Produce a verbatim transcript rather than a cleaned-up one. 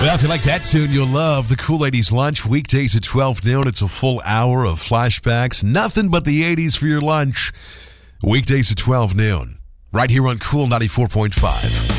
Well, if you like that tune, you'll love the Cool eighties Lunch. Weekdays at twelve noon. It's a full hour of flashbacks. Nothing but the eighties for your lunch. Weekdays at twelve noon. Right here on Cool ninety-four point five.